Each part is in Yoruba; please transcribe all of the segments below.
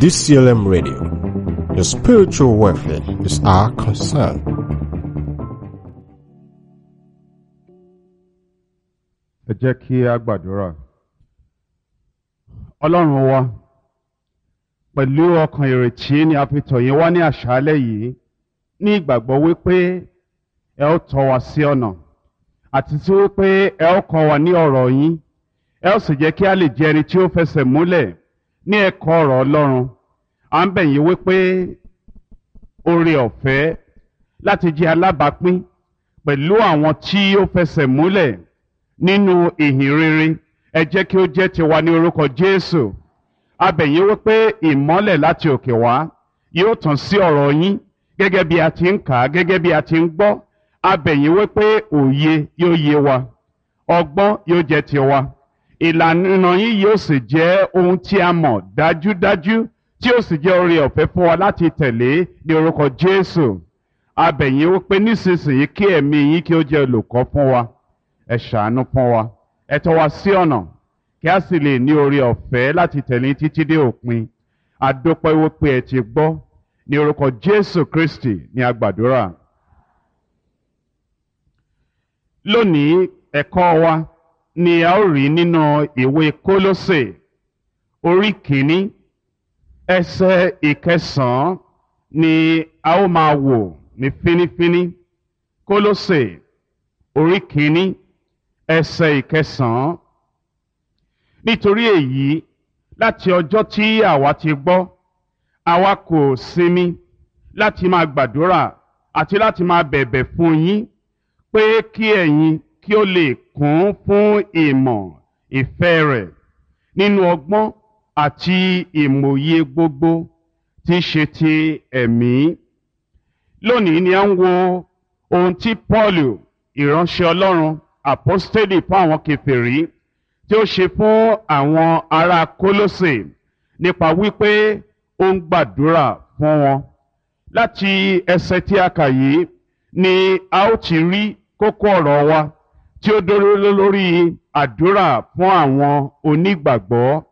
DCLM Radio. Your spiritual welfare is our concern. Ẹ jẹ́ kí a gbàdúrà. Ọlọ́run wa, pẹ̀lú ọkàn ìrètí ni a fi tọ̀ yín wá ní àṣálẹ́ yìí ní ìgbàgbọ́ wípé ẹ ó tọ́ wa sí ọ̀nà àti tí wípé ẹ ó kọ́ wa ní ọ̀rọ̀ yín ẹ ó sì jẹ́ kí a lè jẹ́ ẹni tí ó fẹsẹ̀ múlẹ̀ ní ẹ̀kọ́ ọ̀rọ̀ Ọlọ́run. À ń bẹ̀ yín wípé oore ọ̀fẹ́ láti jẹ́ alábàápín pẹ̀lú àwọn tí ó fẹsẹ̀ múlẹ̀ nínú ìhìn rere ẹ jẹ́ kí ó jẹ́ tiwa ní orúkọ Jésù. A bẹ̀ yín wípé ìmọ́lẹ̀ láti òkè wá yóò tàn sí ọ̀rọ̀ yín gẹ́gẹ́ bí a ti ń kà á gẹ́gẹ́ bí a ti ń gbọ́. A bẹ̀ yín wípé òye yóò yé wa, ọgbọ́n yóò jẹ́ tiwa, ìlànà yín yóò sì jẹ́ ohun tí a mọ̀ dájúdájú tí ó sì jẹ́ oore ọ̀fẹ́ fún wa láti tẹ̀lé ní orúkọ Jésù. A bẹ̀ yín wípé nísinsìnyí kí ẹ̀mí yín kí ó jẹ́ olùkọ́ fún wa, ẹ ṣàánú fún wa, ẹ tọ́ wa sí ọ̀nà kí a sì lè ní oore ọ̀fẹ́ láti tẹ̀lé títí dé òpin. A dúpẹ́ wípé ẹ ti gbọ́ ní orúkọ Jésù Kristi ní a gbàdúrà. Lónìí ẹ̀kọ́ wa ni a ó rí nínú ìwé Kólósè orí kìíní ẹsẹ̀ ìkẹsàn-án ni a ó máa wò ní fínífíní. Kólósè orí kìíní ẹsẹ̀ ìkẹsàn-án. Nítorí èyí, láti ọjọ́ tí àwa ti gbọ́, àwa kò sinmi láti máa gbàdúrà àti láti máa bẹ̀bẹ̀ fún yín pé kí ẹ̀yin kí ó lè kún fún ìmọ̀ ìfẹ́ rẹ̀ nínú ọgbọ́n àti ìmòye gbogbo tí í ṣe ti ẹ̀mí. Lónìí ni a ń wo ohun tí Pọ́ọ̀lù ìránṣẹ́ Ọlọ́run àpọ́stélì fún àwọn kèfèrí tí ó ṣe fún àwọn ará Kólósè nípa wípé ó ń gbàdúrà fún wọn. Láti ẹsẹ̀ tí a kà yìí ni a ó ti rí kókó ọ̀rọ̀ wa tí ó dúró lórí àdúrà fún àwọn onígbàgbọ́.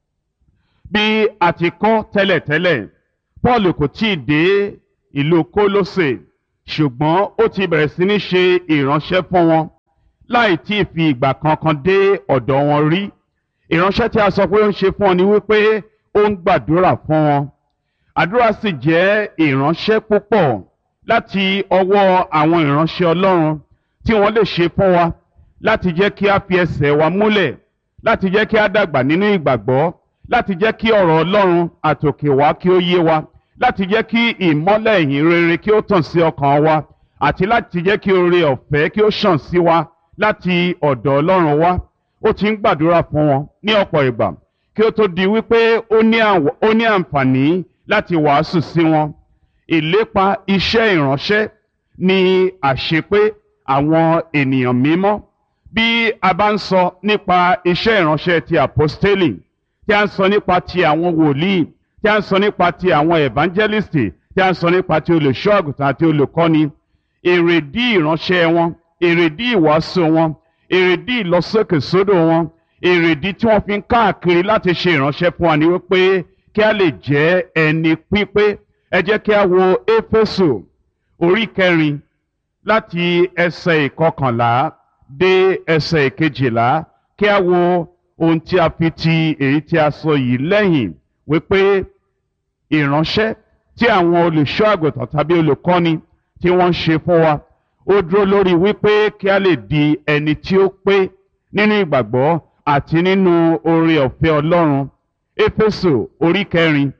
Bí a ti kọ́ tẹ́lẹ̀tẹ́lẹ̀, Pọ́ọ̀lù kò tíì dé ìlú Kólósè, ṣùgbọ́n ó ti bẹ̀rẹ̀ sí ní ṣe ìránṣẹ́ fún wọn láì tí ì fi ìgbà kankan dé ọ̀dọ̀ wọn rí. Ìránṣẹ́ tí a sọ pé ó ń ṣe fún wọn ni wípé ó ń gbàdúrà fún wọn. Àdúrà sì jẹ́ ìránṣẹ́ púpọ̀ láti ọwọ́ àwọn ìránṣẹ́ Ọlọ́run tí wọ́n lè ṣe fún wa láti jẹ́ kí a fi ẹsẹ̀ wa múlẹ̀, láti jẹ́ kí a dàgbà nínú ìgbàgbọ́, láti jẹ́ kí ọ̀rọ̀ Ọlọ́run àtòkè wá kí ó yé wa, láti jẹ́ kí ìmọ́lẹ̀ ìhìn rere kí ó tàn sí ọkàn wa, àti láti jẹ́ kí oore ọ̀fẹ́ kí ó ṣàn sí wa láti ọ̀dọ̀ Ọlọ́run wá. Ó ti ń gbàdúrà fún wọn ní ọ̀pọ̀ ìgbà kí ó tó di wípé ó ní àǹfààní láti wàásù sí wọn. Ìlépa iṣẹ́ ìránṣẹ́ ni àṣepé àwọn ènìyàn mímọ́. Bí a bá ń sọ nípa iṣẹ́ ìránṣẹ́ ti àpọ́stélì, tí a ń sọ nípa ti àwọn wòlíì, tí a ń sọ nípa ti àwọn evangelisti, tí a ń sọ nípa ti olùṣọ́ àgùntàn àti olùkọ́ni, èrèdí ìránṣẹ́ wọn, èrèdí ìwàásù wọn, èrèdí ìlọsókèsódò wọn, èrèdí tí wọ́n fi ń káàkiri láti ṣe ìránṣẹ́ fún wa ni wípé kí a lè jẹ́ ẹni pípé. Ẹ jẹ́ kí a wo Éfésù orí 4 láti ẹsẹ̀ 11 dé ẹsẹ̀ 12. Kí a wo ohun tí a fi ti èyí tí a sọ yìí lẹ́yìn wípé ìránṣẹ́ tí àwọn olùṣọ́ àgùntàn tàbí olùkọ́ni tí wọ́n ń ṣe fún wa, ó dúró lórí wípé kí a lè di ẹni tí ó pé nínú ìgbàgbọ́ àti nínú oore ọ̀fẹ́ Ọlọ́run. Éfésù orí 4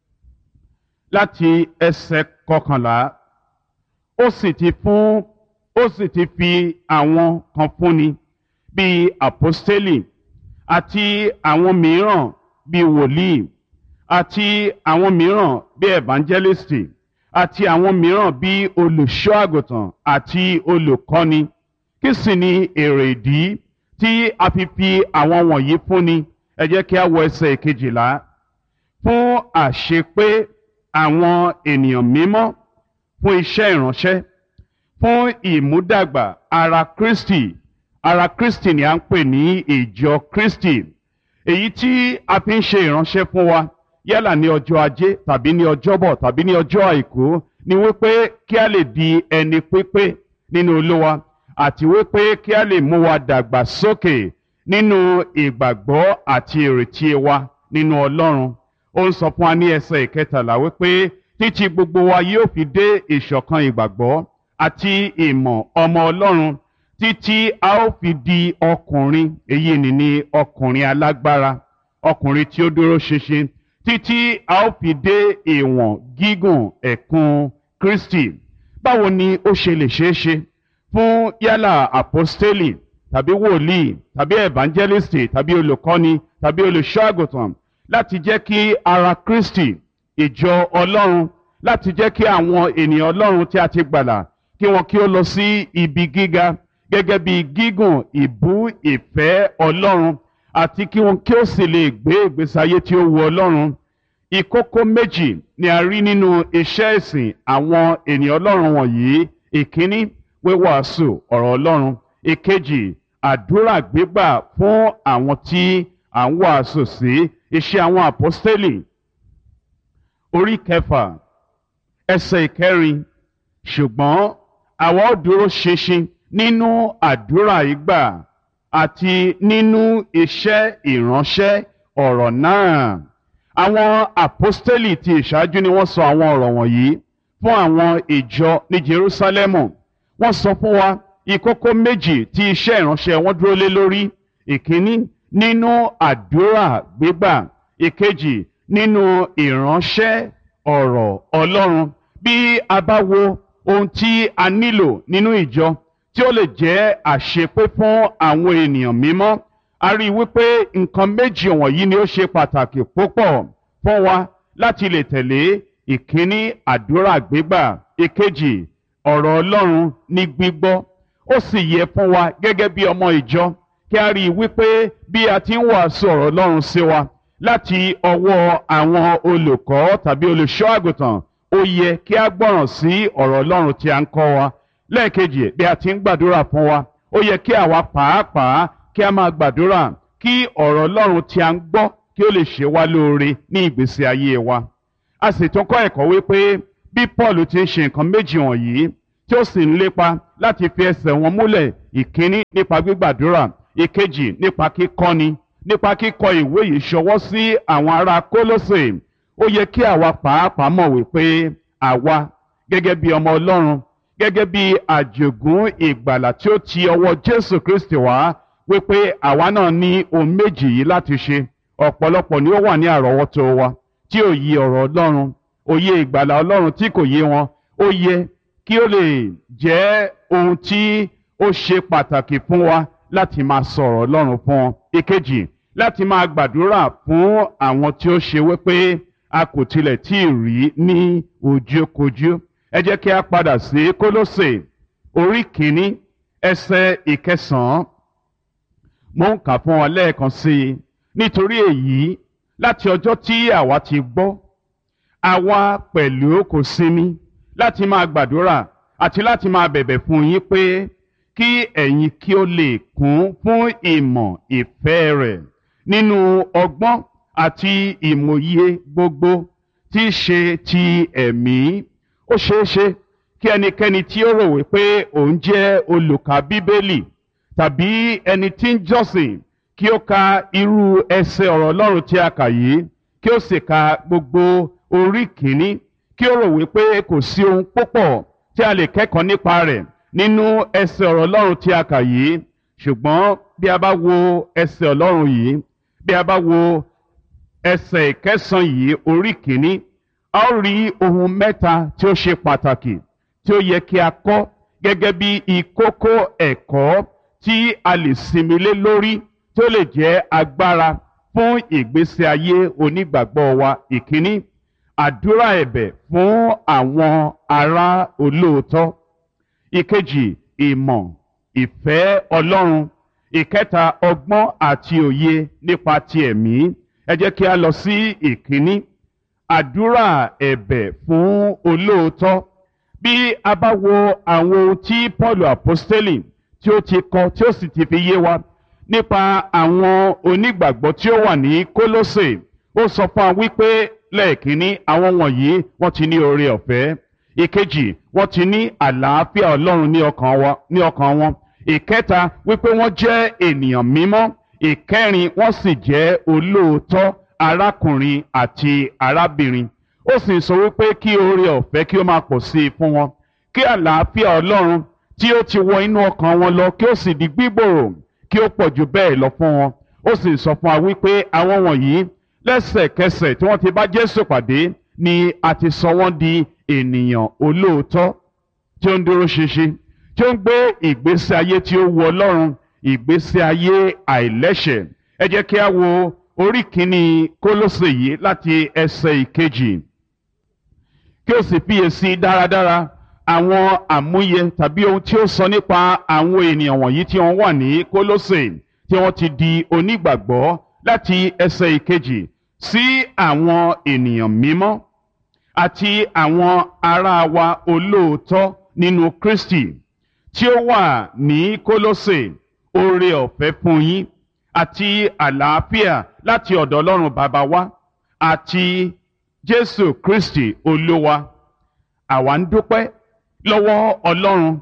láti ẹsẹ̀ 11. Ó sì ti fi àwọn kan fúnni bíi àpọ́stélì, àti àwọn mìíràn bíi wòlíì, àti àwọn mìíràn bíi evangelisti, àti àwọn mìíràn bíi olùṣọ́ àgùntàn àti olùkọ́ni. Kí sì ni èrè ìdí tí a fi àwọn wọ̀nyí fúnni? Ẹ jẹ́ kí a wo ẹsẹ̀ 12. Fún àṣepé àwọn ènìyàn mímọ́, fún iṣẹ́ ìránṣẹ́, fún ìmúdàgbà ara Kristi. Ara Kristi ni a ń pè ní ìjọ Kristi, èyí tí a fi ń ṣe ìránṣẹ́ fún wa yálà ní ọjọ́ ajé tàbí ní ọjọ́bọ̀ tàbí ní ọjọ́ àìkú ni wípé kí a lè di ẹni pípé nínú Olúwa àti wípé kí a lè mú wa dàgbà sókè nínú ìgbàgbọ́ àti ìrètí wa nínú Ọlọ́run. Ó ń sọ fún wa ní ẹsẹ̀ ìkẹtàlá wípé títí gbogbo wa yóò fi dé ìṣọ̀kan ìgbàgbọ́ àti ìmọ̀ ọmọ Ọlọ́run, títí a ó fi di ọkùnrin, èyí ni ọkùnrin alágbára, ọkùnrin tí ó dúró ṣinṣin, títí a ó fi dé ìwọ̀n gígùn ẹ̀kún Kristi. Báwo ni ó ṣe lè ṣeé ṣe fún yálà àpọ́stélì tàbí wòlíì tàbí evangelisti tàbí olùkọ́ni tàbí olùṣọ́-àgùntàn láti jẹ́ kí ara Kristi, ìjọ Ọlọ́run, láti jẹ́ kí àwọn ènìyàn Ọlọ́run tí a ti gbàlà kí wọn kí ó lọ sí ibi gíga gẹ́gẹ́ bí gígùn ìbú ìfẹ́ Ọlọ́run, àti kí wọn kí ó sì lè gbé ìgbésí ayé tí ó wu Ọlọ́run? Ìkókó méjì ni a rí nínú iṣẹ́ ìsìn àwọn ènìyàn Ọlọ́run wọ̀nyí. Ìkíní, wíwàásù ọ̀rọ̀ Ọlọ́run. Ìkejì, àdúrà gbígbà fún àwọn tí à ń wàásù sí. Iṣẹ́ àwọn àpọ́stélì orí 6 ẹsẹ̀ 4. Ṣùgbọ́n àwa ó dúró ṣinṣin nínú àdúrà ìgbà àti nínú iṣẹ́ ìránṣẹ́ ọ̀rọ̀ náà. Àwọn àpọ́stélì ti ìṣáájú ni wọ́n sọ àwọn ọ̀rọ̀ wọ̀nyí fún àwọn ìjọ ní Jerúsálẹ́mù. Wọ́n sọ fún wa ìkókó méjì tí iṣẹ́ ìránṣẹ́ wọn dúró lé lórí. Ìkíní, nínú àdúrà gbígbà. Ìkejì, nínú ìránṣẹ́ ọ̀rọ̀ Ọlọ́run. Bí a bá wo ohun tí a nílò nínú ìjọ tí ó lè jẹ́ àṣepé fún àwọn ènìyàn mímọ́, a rí i wípé nǹkan méjì wọ̀nyí ni ó ṣe pàtàkì púpọ̀ fún wa láti lè tẹ̀lé. Ìkíní, àdúrà gbígbà. Ìkejì, ọ̀rọ̀ Ọlọ́run ní gbígbọ́. Ó sì yẹ fún wa gẹ́gẹ́ bí ọmọ ìjọ kí a rí i wípé bí a ti ń wàásù ọ̀rọ̀ Ọlọ́run sí wa láti ọwọ́ àwọn olùkọ́ tàbí olùṣọ́ àgùntàn, ó yẹ kí a gbọ́ràn sí ọ̀rọ̀ Ọlọ́run tí a ń kọ́ wa. Lẹ́ẹ̀kejì, bí a ti ń gbàdúrà fún wa, ó yẹ kí àwa pàápàá kí a máa gbàdúrà kí ọ̀rọ̀ Ọlọ́run tí a ń gbọ́ kí ó lè ṣe wá lóore ní ìgbésí ayé wa. A sì tún kọ́ ẹ̀kọ́ wípé bí Paul ti ń ṣe nǹkan méjì wọ̀nyí tí ó sì ń lépa láti fi ẹsẹ̀ wọn múlẹ̀, ìkíní nípa gbígbàdúrà, ìkejì nípa kíkọ́ni, nípa kíkọ ìwé yìí ṣọwọ́ sí àwọn ará Kólósè. Ó yẹ kí àwa pàápàá mọ̀ wípé àwa gẹ́gẹ́ bí ọmọ Ọlọ́run, gẹ́gẹ́ bí àjogún ìgbàlà tí ó ti ọwọ́ Jésù Kristi wá, wípé àwa náà ní ohun méjì yìí láti ṣe. Ọ̀pọ̀lọpọ̀ ni ó wà ní àrọ́wọ́tó wa tí ò yé ọ̀rọ̀ Ọlọ́run, òye ìgbàlà Ọlọ́run tí kò yé wọn. Ó yẹ kí ó lè jẹ́ ohun tí ó ṣe pàtàkì fún wa láti máa sọ̀rọ̀ Ọlọ́run fún wọn. Ìkejì, láti máa gbàdúrà fún àwọn tí ó ṣe wípé a kò tilẹ̀ tí ì rí ní ojúkojú. Ẹ jẹ́ kí a padà sí Kólósè orí 1 ẹsẹ̀ 9. Mo ń kà fún wa lẹ́ẹ̀kan sí i. Nítorí èyí, láti ọjọ́ tí àwa ti gbọ́, àwa pẹ̀lú kò sinmi láti máa gbàdúrà àti láti máa bẹ̀bẹ̀ fún yín pé kí ẹ̀yin kí ó lè kún fún ìmọ̀ ìfẹ́ rẹ̀ nínú ọgbọ́n àti ìmòye gbogbo tí í ṣe ti ẹ̀mí. Ó ṣeé ṣe kí ẹnikẹ́ni tí ó rò wípé òun jẹ́ olùkà Bíbélì tàbí ẹni tí ń jọ́sìn kí ó ka irú ẹsẹ̀ ọ̀rọ̀ Ọlọ́run tí a kà yìí, kí ó sì ka gbogbo orí 1, kí ó rò wípé kò sí ohun púpọ̀ tí a lè kẹ́kọ̀ọ́ nípa rẹ̀ nínú ẹsẹ̀ ọ̀rọ̀ Ọlọ́run tí a kà yìí. Ṣùgbọ́n bí a bá wo ẹsẹ̀ Ọlọ́run yìí, bí a bá wo ẹsẹ̀ 9 yìí, orí 1, a ó rí ohun mẹ́ta tí ó ṣe pàtàkì tí ó yẹ kí a kọ́ gẹ́gẹ́ bí ìkókó ẹ̀kọ́ tí a lè sinmi lé lórí tí ó lè jẹ́ agbára fún ìgbésí ayé onígbàgbọ́ wa. Ìkíní, àdúrà ẹ̀bẹ̀ fún àwọn ará olóòótọ́. Ìkejì, ìmọ̀ ìfẹ́ Ọlọ́run. Ìkẹta, ọgbọ́n àti òye nípa ti ẹ̀mí. Ẹ jẹ́ kí a lọ sí ìkíní, àdúrà ẹ̀bẹ̀ fún olóòótọ́. Bí a bá wo àwọn ohun tí Paul apostoli tí ó ti kọ tí ó sì ti fi yé wa nípa àwọn onígbàgbọ́ tí ó wà ní Kólósè, ó sọ fún wa wípé lẹ́ẹ̀kínní àwọn wọ̀nyí wọ́n ti ní oore ọ̀fẹ́. Ìkejì, wọ́n ti ní àlàáfíà Ọlọ́run ní ọkàn wọn. Ìkẹta, wípé wọ́n jẹ́ ènìyàn mímọ́. Ìkẹrin, wọ́n sì jẹ́ olóòótọ́ arákùnrin àti arábìnrin. Ó sì sọ wípé kí oore ọ̀fẹ́ kí ó máa pọ̀ sí i fún wọn, kí àlàáfíà Ọlọ́run tí ó ti wọ inú ọkàn wọn lọ kí ó sì di gbígbòòrò kí ó pọ̀ jù bẹ́ẹ̀ lọ fún wọn. Ó sì sọ fún wa wípé àwọn wọ̀nyí lẹ́sẹ̀kẹsẹ̀ tí wọ́n ti bá Jésù pàdé ni a ti sọ wọ́n di ènìyàn olóòótọ́ tí ó ń dúró ṣinṣin, tí ó ń gbé ìgbésí ayé tí ó wu Ọlọ́run, ìgbésí ayé àìlẹ́ṣẹ̀. Ẹ jẹ́ kí a wo orí kìíní Kólósè yìí láti ẹsẹ̀ ìkejì kí ó sì fiyèsí dáradára àwọn àmúyẹ tàbí ohun tí ó sọ nípa àwọn ènìyàn wọ̀nyí tí wọ́n wà ní Kólósè tí wọ́n ti di onígbàgbọ́ láti ẹsẹ̀ ìkejì sí àwọn ènìyàn mímọ́ àti àwọn ará wa olóòótọ́ nínú Kristi tí ó wà ní Kólósè. Oore ọ̀fẹ́ fún yín àti àlàáfíà láti ọ̀dọ̀ Ọlọ́run bàbá wa àti Jésù Kristi Olúwa. Àwa ń dúpẹ́ lọ́wọ́ Ọlọ́run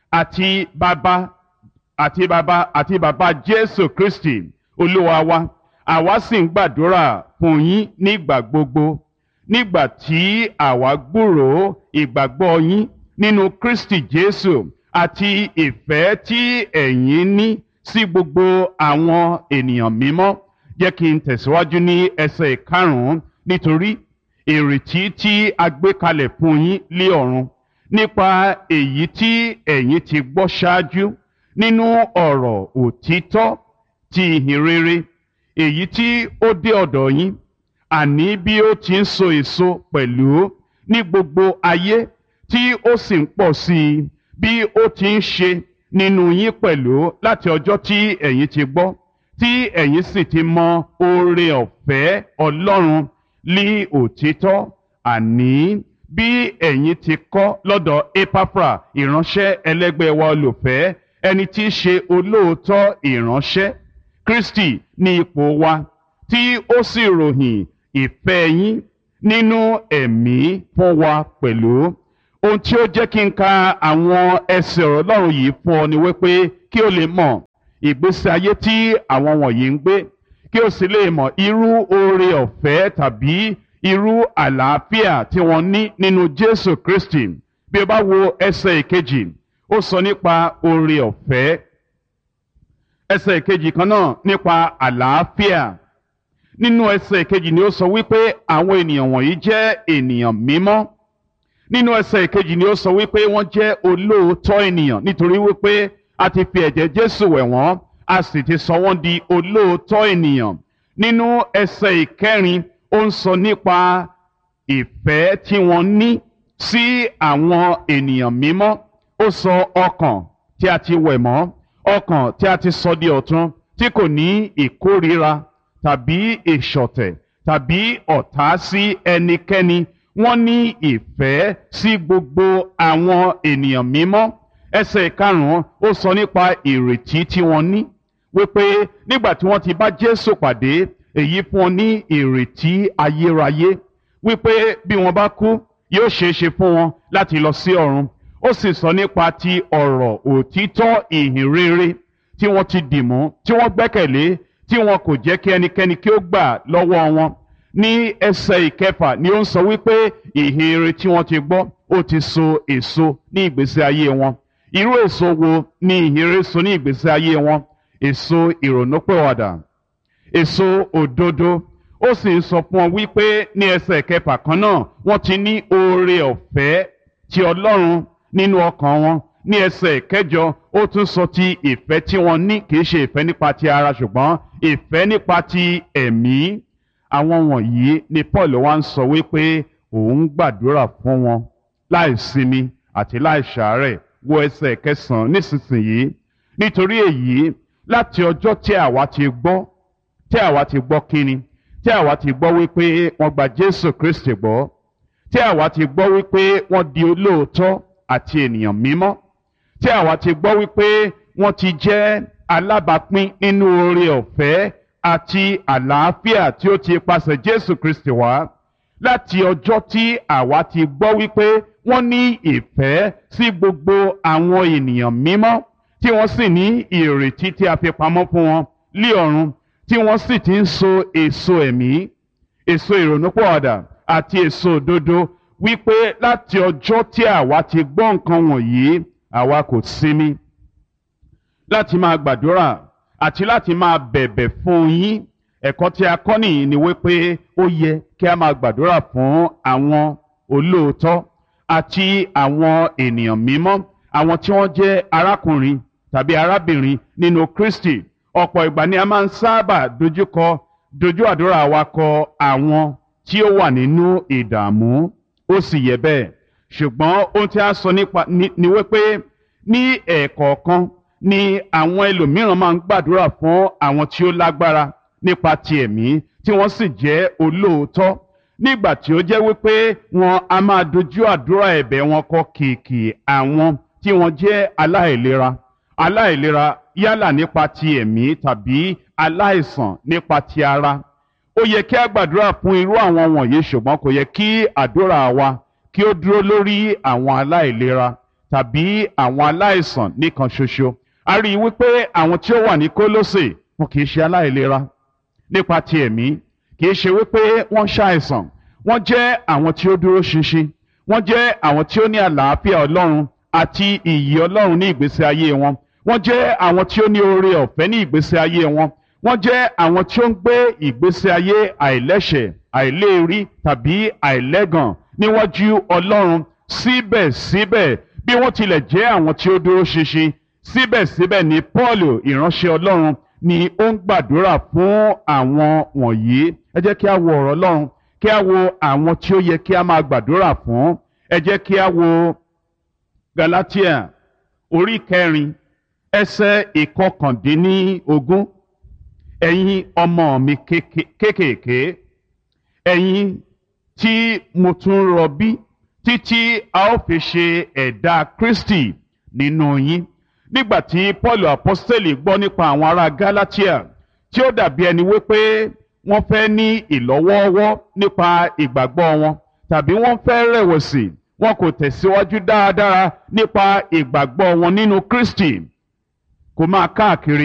àti bàbá Jésù Kristi Olúwa wa. Àwa sì ń gbàdúrà fún yín nígbà gbogbo nígbà tí àwa gbúròó ìgbàgbọ́ yín nínú Kristi Jésù àti ìfẹ́ tí ẹ̀yin ní sí gbogbo àwọn ènìyàn mímọ́. Jẹ́ kí n tẹ̀síwájú ní ẹsẹ̀ ìkarùn-ún. Nítorí ìrètí tí a gbé kalẹ̀ fún yín lé ọ̀run nípa èyí tí ẹ̀yin ti gbọ́ ṣáájú nínú ọ̀rọ̀ òtítọ́ ti ìhìn rere, èyí tí ó dé ọ̀dọ̀ yín, àní bí ó ti ń so èso pẹ̀lú ní gbogbo ayé tí ó sì ń pọ̀ sí i, bí ó ti ń ṣe nínú yín pẹ̀lú láti ọjọ́ tí ẹ̀yin ti gbọ́, tí ẹ̀yin sì ti mọ oore ọ̀fẹ́ Ọlọ́run ní òtítọ́, àní bí ẹ̀yin ti kọ́ lọ́dọ̀ Epafra ìránṣẹ́ ẹlẹ́gbẹ́ wa olùfẹ́, ẹni tí í ṣe olóòótọ́ ìránṣẹ́ Kristi ní ipò wa, tí ó sì ròyìn ìfẹ́ yín nínú ẹ̀mí fún wa pẹ̀lú. Ohun tí ó jẹ́ kí n ka àwọn ẹsẹ̀ ọ̀rọ̀ Ọlọ́run yìí fún ọ ni wípé kí o lè mọ̀ ìgbésí ayé tí àwọn wọ̀nyí ń gbé, kí o sì lè mọ̀ irú oore ọ̀fẹ́ tàbí irú àlàáfíà tí wọ́n ní nínú Jésù Kristi. Bí o bá wo ẹsẹ̀ ìkejì, ó sọ nípa oore ọ̀fẹ́. Ẹsẹ̀ ìkejì kan náà nípa àlàáfíà. Nínú ẹsẹ̀ ìkejì ni ó sọ wípé àwọn ènìyàn wọ̀nyí jẹ́ ènìyàn mímọ́. Nínú ẹsẹ̀ ìkejì ni ó sọ wípé wọ́n jẹ́ olóòótọ́ ènìyàn, nítorí wípé a ti fi ẹ̀jẹ̀ Jésù wẹ̀ wọ́n, a sì ti sọ wọ́n di olóòótọ́ ènìyàn. Nínú ẹsẹ̀ ìkẹrin, ó ń sọ nípa ìfẹ́ tí wọ́n ní sí àwọn ènìyàn mímọ́. Ó sọ ọkàn tí a ti wẹ̀ mọ́, ọkàn tí a ti sọ di ọ̀tun, tí kò ní ìkórìíra tàbí ìṣọ̀tẹ̀ tàbí ọ̀tá sí ẹnikẹ́ni. Wọ́n ní ìfẹ́ sí gbogbo àwọn ènìyàn mímọ́. Ẹsẹ̀ ìkarùn-ún, ó sọ nípa ìrètí tí wọ́n ní, wípé nígbà tí wọ́n ti bá Jésù pàdé, èyí fún wọn ní ìrètí ayérayé, wípé bí wọ́n bá kú yóò ṣeé ṣe fún wọn láti lọ sí ọ̀run. Ó sì sọ nípa ti ọ̀rọ̀ òtítọ́ ìhìn rere tí wọ́n ti dìmú, tí wọ́n gbẹ́kẹ̀lé, tí wọn kò jẹ́ kí ẹnikẹ́ni kí ó gbà lọ́wọ́ wọn. Ní ẹsẹ̀ ìkẹfà ni ó ń sọ wípé ìhìn rere tí wọ́n ti gbọ́ ó ti so èso ní ìgbésí ayé wọn. Irú èso wo ni ìhìn rere so ní ìgbésí ayé wọn? Èso ìrònúpìwàdà, èso òdodo. Ó sì ń sọ fún wọn wípé ní ẹsẹ̀ ìkẹfà kan náà wọ́n ti ní oore ọ̀fẹ́ ti Ọlọ́run nínú ọkàn wọn. Ní ẹsẹ̀ ìkẹjọ, ó tún sọ ti ìfẹ́ tí wọ́n ní, kì í ṣe ìfẹ́ nípa ti ara ṣùgbọ́n ìfẹ́ nípa ti ẹ̀mí. Àwọn wọ̀nyí ni Paul wá ń sọ wípé òun gbàdúrà fún wọn láì sinmi àti láì ṣàárẹ̀. Wo ẹsẹ̀ kẹsàn-án nísinsìnyí. Nítorí èyí, láti ọjọ́ tí àwa ti gbọ́ kíni? Tí àwa ti gbọ́ wípé wọ́n gba Jésù Kristi gbọ́, tí àwa ti gbọ́ wípé wọ́n di olóòótọ́ àti ènìyàn mímọ́, tí àwa ti gbọ́ wípé wọ́n ti jẹ́ alábàápín nínú oore ọ̀fẹ́ àti àlàáfíà tí ó ti pasẹ̀ Jésù Kristi wá láti ọjọ́ tí àwa ti gbọ́ wípé wọ́n ní ìfẹ́ sí gbogbo àwọn ènìyàn mímọ́ tí wọ́n sì ní ìrètí tí a fi pamọ́ fún wọn lí ọ̀run tí wọ́n sì ti ń so èso ẹ̀mí èso ìrònúpìwàdà àti èso òdodo wípé láti ọjọ́ tí àwa ti gbọ́ nǹkan wọ̀nyí àwa kò sinmi láti máa gbàdúrà àti láti máa bẹ̀bẹ̀ fún yín. Ẹ̀kọ́ tí a kọ́ nìyí ni wípé ó yẹ kí a máa gbàdúrà fún àwọn olóòótọ́ àti àwọn ènìyàn mímọ́, àwọn tí wọ́n jẹ́ arákùnrin tàbí arábìnrin nínú Kristi. Ọ̀pọ̀ ìgbà ni a máa ń sábà dojú àdúrà wa kọ àwọn tí ó wà nínú ìdààmú, ó sì yẹ bẹ́ẹ̀. Ṣùgbọ́n ohun tí a sọ nípa ni wípé ní ẹ̀ẹ̀kọ̀ọ̀kan ni àwọn ẹlòmíràn máa ń gbàdúrà fún àwọn tí ó lágbára nípa ti ẹ̀mí tí wọ́n sì jẹ́ olóòótọ́, nígbà tí ó jẹ́ wípé wọn a máa dojú àdúrà ẹ̀bẹ̀ wọn kọ kìkì àwọn tí wọ́n jẹ́ aláìlera yálà nípa ti ẹ̀mí tàbí aláìsàn nípa ti ara. Ó yẹ kí a gbàdúrà fún irú àwọn wọ̀nyí, ṣùgbọ́n kò yẹ kí àdúrà wa kí ó dúró lórí àwọn aláìlera tàbí àwọn aláìsàn nìkan ṣoṣo. A rí i wípé àwọn tí ó wà ní Kólósè wọn kì í ṣe aláìlera nípa ti ẹ̀mí, kì í ṣe wípé wọ́n ṣàìsàn, wọ́n jẹ́ àwọn tí ó dúró ṣinṣin, wọ́n jẹ́ àwọn tí ó ní àlàáfíà Ọlọ́run àti ìyè Ọlọ́run ní ìgbésí ayé wọn, wọ́n jẹ́ àwọn tí ó ní oore ọ̀fẹ́ ní ìgbésí ayé wọn, wọ́n jẹ́ àwọn tí ó ń gbé ìgbésí ayé àìlẹ́ṣẹ̀, àìléèrí tàbí àìlẹ́gàn níwájú Ọlọ́run. Síbẹ̀síbẹ̀ bí wọ́n tilẹ̀ jẹ́ àwọn tí ó dúró ṣinṣin, síbẹ̀síbẹ̀ ni Pọ́ọ̀lù ìránṣẹ́ Ọlọ́run ni ó ń gbàdúrà fún àwọn wọ̀nyí. Ẹ jẹ́ kí a wo ọ̀rọ̀ Ọlọ́run, kí a wo àwọn tí ó yẹ kí a máa gbàdúrà fún. Ẹ jẹ́ kí a wo Galatia orí 4 ẹsẹ̀ 19. Ẹ̀yin ọmọ mi kéékèèké, ẹ̀yin tí mo tún rọbí títí a ó fi ṣe ẹ̀dá Kristi nínú yín. Nígbà tí Pọ́ọ̀lù apọ́sítélì gbọ́ nípa àwọn ará Galatia tí ó dàbí ẹni wípé wọ́n fẹ́ ní ìlọ́wọ́ọ́wọ́ nípa ìgbàgbọ́ wọn tàbí wọ́n fẹ́ rẹ̀wẹ̀sì, wọn kò tẹ̀síwájú dáradára nípa ìgbàgbọ́ wọn nínú Kristi, kò máa káàkiri